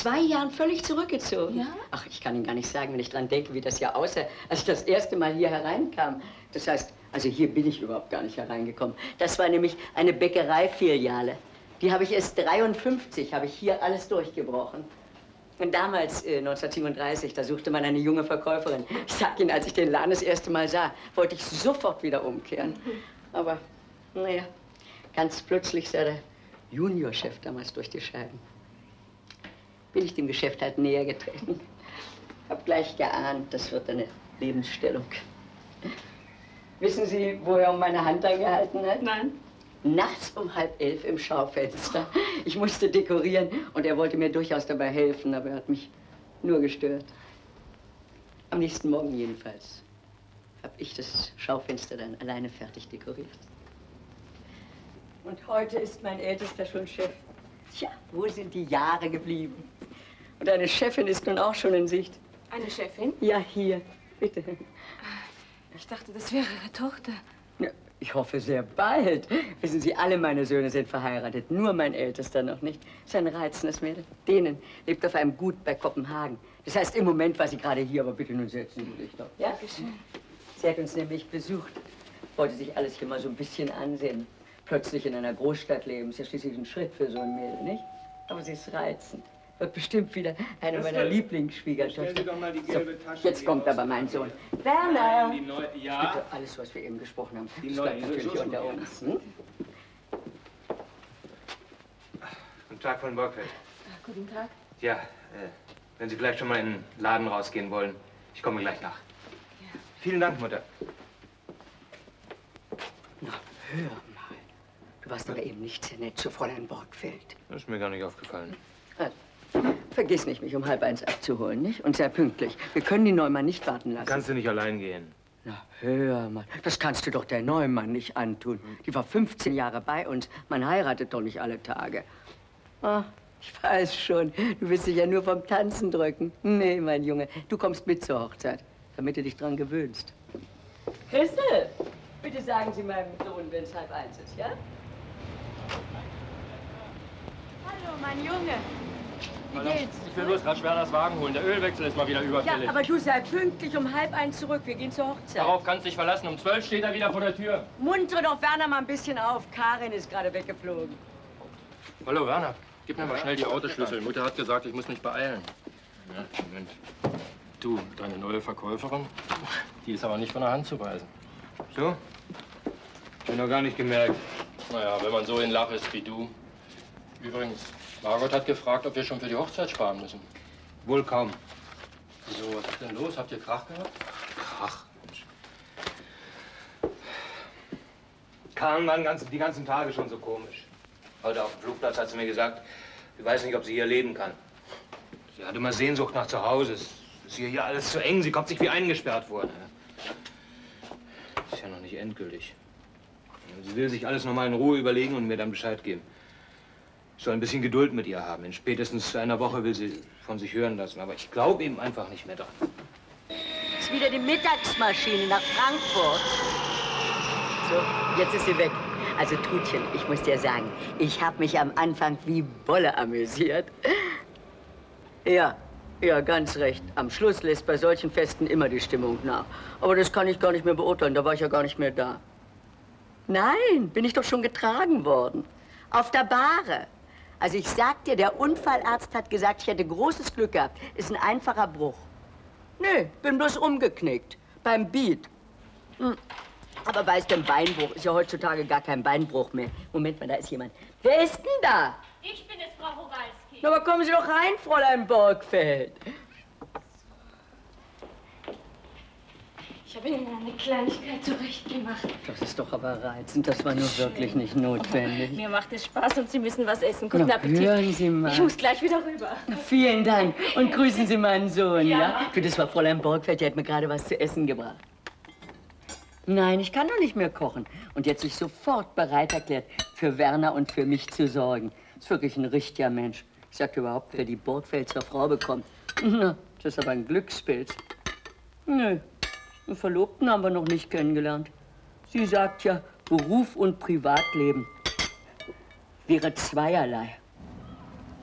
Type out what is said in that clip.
2 Jahren völlig zurückgezogen. Ja? Ach, ich kann Ihnen gar nicht sagen, wenn ich dran denke, wie das Jahr aussah, als ich das erste Mal hier hereinkam. Das heißt, also hier bin ich überhaupt gar nicht hereingekommen. Das war nämlich eine Bäckereifiliale. Die habe ich erst 53, habe ich hier alles durchgebrochen. Und damals, 1937, da suchte man eine junge Verkäuferin. Ich sag Ihnen, als ich den Laden das erste Mal sah, wollte ich sofort wieder umkehren. Aber, naja, ganz plötzlich sah der Juniorchef damals durch die Scheiben. Bin ich dem Geschäft halt näher getreten. Hab gleich geahnt, das wird eine Lebensstellung. Wissen Sie, wo er um meine Hand angehalten hat? Nein. Nachts um 10:30 im Schaufenster. Ich musste dekorieren und er wollte mir durchaus dabei helfen, aber er hat mich nur gestört. Am nächsten Morgen jedenfalls habe ich das Schaufenster dann alleine fertig dekoriert. Und heute ist mein Ältester schon Chef. Tja, wo sind die Jahre geblieben? Und eine Chefin ist nun auch schon in Sicht. Eine Chefin? Ja, hier, bitte. Ich dachte, das wäre Ihre Tochter. Ja, ich hoffe sehr bald. Wissen Sie, alle meine Söhne sind verheiratet, nur mein Ältester noch nicht. Ist ein reizendes Mädel. Denen lebt auf einem Gut bei Kopenhagen. Das heißt, im Moment war sie gerade hier, aber bitte nun setzen Sie sich doch. Ja? Dankeschön. Sie hat uns nämlich besucht. Wollte sich alles hier mal so ein bisschen ansehen. Plötzlich in einer Großstadt leben, ist ja schließlich ein Schritt für so ein Mädel, nicht? Aber sie ist reizend. Wird bestimmt wieder eine meiner Lieblingsschwiegertöchter. Stell dir doch mal die gelbe Tasche. So, jetzt kommt aber mein Sohn. Werner! Die neue, ja? Bitte, alles, was wir eben gesprochen haben, Die das neue bleibt natürlich unter uns. Hm? Guten Tag von Borgfeld. Guten Tag. Ja, wenn Sie vielleicht schon mal in den Laden rausgehen wollen, ich komme gleich nach. Ja. Vielen Dank, Mutter. Na, hör mal. Du warst aber eben nicht sehr nett zu Fräulein Borgfeld. Das ist mir gar nicht aufgefallen. Also, vergiss nicht, mich um 12:30 abzuholen, nicht? Und sehr pünktlich. Wir können die Neumann nicht warten lassen. Kannst du nicht allein gehen? Na, hör mal. Das kannst du doch der Neumann nicht antun. Die war 15 Jahre bei uns. Man heiratet doch nicht alle Tage. Ah, ich weiß schon. Du willst dich ja nur vom Tanzen drücken. Nee, mein Junge. Du kommst mit zur Hochzeit, damit du dich dran gewöhnst. Christel, bitte sagen Sie meinem Sohn, wenn es 12:30 ist, ja? Hallo, mein Junge. Wie geht's? Ich will bloß rasch Werners Wagen holen. Der Ölwechsel ist mal wieder überfällig. Ja, aber du sei pünktlich um 12:30 zurück. Wir gehen zur Hochzeit. Darauf kannst du dich verlassen. Um 12 steht er wieder vor der Tür. Muntere doch Werner mal ein bisschen auf. Karin ist gerade weggeflogen. Hallo, Werner. Gib mir mal schnell die Autoschlüssel. Mutter hat gesagt, ich muss mich beeilen. Ja, Moment. Du, deine neue Verkäuferin, die ist aber nicht von der Hand zu weisen. So? Ich hab noch gar nicht gemerkt. Naja, wenn man so in Lach ist wie du. Übrigens, Margot hat gefragt, ob wir schon für die Hochzeit sparen müssen. Wohl kaum. Wieso, was ist denn los? Habt ihr Krach gehabt? Krach, Mensch. Karin war die ganzen Tage schon so komisch. Heute auf dem Flugplatz hat sie mir gesagt, sie weiß nicht, ob sie hier leben kann. Sie hat immer Sehnsucht nach zu Hause. Es ist hier alles zu eng. Sie kommt sich wie eingesperrt vor. Ist ja noch nicht endgültig. Sie will sich alles noch mal in Ruhe überlegen und mir dann Bescheid geben. Ich soll ein bisschen Geduld mit ihr haben. In spätestens einer Woche will sie von sich hören lassen. Aber ich glaube eben einfach nicht mehr dran. Ist wieder die Mittagsmaschine nach Frankfurt. So, jetzt ist sie weg. Also, Trudchen, ich muss dir sagen, ich habe mich am Anfang wie Bolle amüsiert. Ja, ganz recht. Am Schluss lässt bei solchen Festen immer die Stimmung nach. Aber das kann ich gar nicht mehr beurteilen, da war ich ja gar nicht mehr da. Nein, bin ich doch schon getragen worden. Auf der Bahre. Also ich sag dir, der Unfallarzt hat gesagt, ich hätte großes Glück gehabt. Ist ein einfacher Bruch. Nee, bin bloß umgeknickt. Beim Beat. Aber weißt du, ein Beinbruch ist ja heutzutage gar kein Beinbruch mehr. Moment mal, da ist jemand. Wer ist denn da? Ich bin es, Frau Rogalski. Na, aber kommen Sie doch rein, Fräulein Borgfeld. Ich habe Ihnen eine Kleinigkeit zurechtgemacht. Das ist doch aber reizend. Das war nur wirklich nicht notwendig. Mir macht es Spaß und Sie müssen was essen. Guten Na, Appetit. hören Sie mal. Ich muss gleich wieder rüber. Vielen Dank. Und grüßen Sie meinen Sohn, ja? Ja. Du, das war Fräulein Borgfeld, die hat mir gerade was zu essen gebracht. Nein, ich kann doch nicht mehr kochen. Und jetzt sich sofort bereit erklärt, für Werner und für mich zu sorgen. Ist wirklich ein richtiger Mensch. Ich sagte überhaupt, wer die Borgfeld zur Frau bekommt. Na, das ist aber ein Glückspilz. Nö, einen Verlobten haben wir noch nicht kennengelernt. Sie sagt ja, Beruf und Privatleben wäre zweierlei.